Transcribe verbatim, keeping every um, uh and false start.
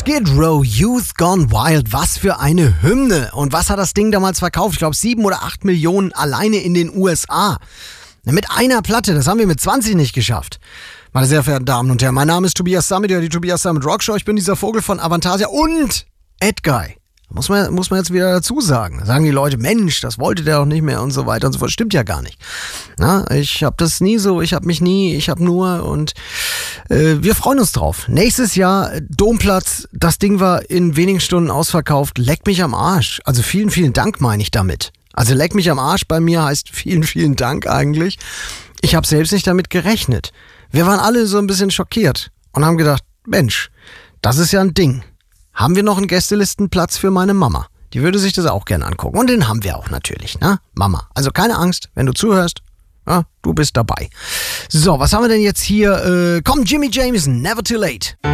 Skid Row, Youth Gone Wild, was für eine Hymne. Und was hat das Ding damals verkauft? Ich glaube sieben oder acht Millionen alleine in den U S A. Mit einer Platte, das haben wir mit zwanzig nicht geschafft. Meine sehr verehrten Damen und Herren, mein Name ist Tobias Summit, ja, die Tobias Summit Rockshow. Ich bin dieser Vogel von Avantasia und Edguy. Muss man, muss man jetzt wieder dazu sagen. Da sagen die Leute, Mensch, das wollte der doch nicht mehr und so weiter und so fort. Stimmt ja gar nicht. Na, ich habe das nie so, ich habe mich nie, ich habe nur und äh, wir freuen uns drauf. Nächstes Jahr Domplatz, das Ding war in wenigen Stunden ausverkauft. Leck mich am Arsch. Also vielen, vielen Dank meine ich damit. Also leck mich am Arsch bei mir heißt vielen, vielen Dank eigentlich. Ich habe selbst nicht damit gerechnet. Wir waren alle so ein bisschen schockiert und haben gedacht, Mensch, das ist ja ein Ding. Haben wir noch einen Gästelistenplatz für meine Mama? Die würde sich das auch gerne angucken. Und den haben wir auch natürlich, ne? Mama. Also keine Angst, wenn du zuhörst, ja, du bist dabei. So, was haben wir denn jetzt hier? Äh, komm, Jimmy Jameson, Never Too Late.